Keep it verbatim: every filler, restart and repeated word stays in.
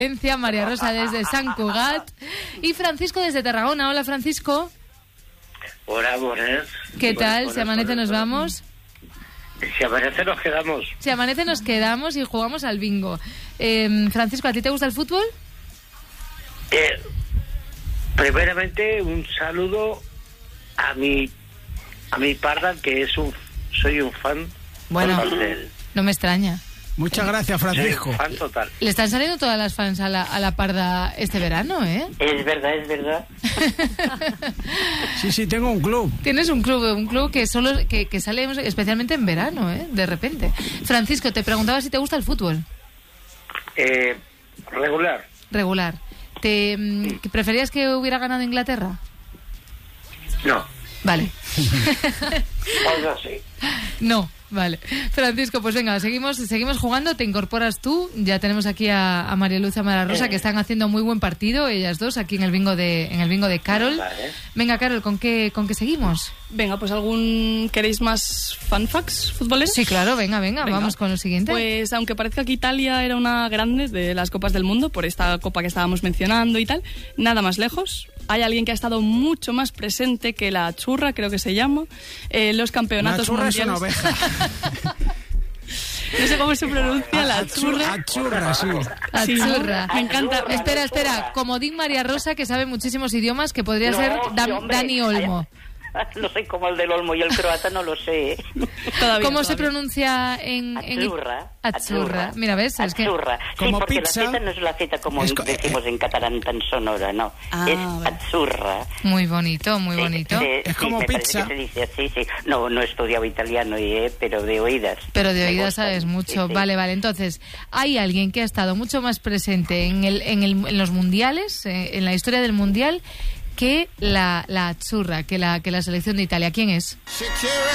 María Rosa desde Sant Cugat y Francisco desde Tarragona. Hola, Francisco. Hola, buenas. ¿Qué tal? Buenas, si amanece buenas, nos buenas. vamos. Si amanece nos quedamos. Si amanece nos quedamos y jugamos al bingo. Eh, Francisco, ¿a ti te gusta el fútbol? Eh, primeramente, un saludo a mi a mi parda, que es un soy un fan. Bueno, total de él. no me extraña. Muchas gracias, Soy Francisco. un fan total. Le están saliendo todas las fans a la, a la parda este verano, ¿eh? Es verdad, es verdad. Sí, sí, tengo un club. Tienes un club, un club que solo que, que sale especialmente en verano, ¿eh? De repente. Francisco, te preguntaba si te gusta el fútbol. Eh, regular. Regular. ¿Te mm, que preferías que hubiera ganado Inglaterra? No. Vale. Algo así. No, vale. Francisco, pues venga, seguimos seguimos jugando, te incorporas tú. Ya tenemos aquí a, a María Luz y a María Rosa, que están haciendo muy buen partido, ellas dos, aquí en el bingo de en el bingo de Carol. Vale. Venga, Carol, ¿con qué con qué seguimos? Venga, pues algún... ¿Queréis más fun facts futboleros? Sí, claro, venga, venga, Venga. vamos con lo siguiente. Pues aunque parezca que Italia era una grande de las copas del mundo, por esta copa que estábamos mencionando y tal, nada más lejos. Hay alguien que ha estado mucho más presente que la churra, creo que se llama, en los La campeonatos churra es mundiales. una oveja. No sé cómo se pronuncia la churra. A churra, sí. La Sí, ¿no? churra. Me encanta. Espera, espera, como Dick María Rosa, que sabe muchísimos idiomas, que podría ser Dan- sí, hombre. Dani Olmo. No sé cómo el del Olmo y el croata, no lo sé. ¿eh? Todavía, ¿Cómo se todavía. pronuncia en... en... Azzurra. Azzurra. Mira, ¿ves? Es que... Azzurra. Sí, Como porque pizza. la Z no es la Z como Es co- decimos en catalán tan sonora, no. Ah, es vale. azzurra. Muy bonito, muy Sí, bonito. sí, Es sí, como me parece pizza. que se dice así, sí. No, no he estudiado italiano, eh, pero de oídas. Pero de Me oídas gusta. sabes mucho. Sí, sí. Vale, vale. Entonces, hay alguien que ha estado mucho más presente en, el, en, el, en los mundiales, eh, en la historia del mundial, que la, la Azzurra, que la, que la selección de Italia. ¿Quién es?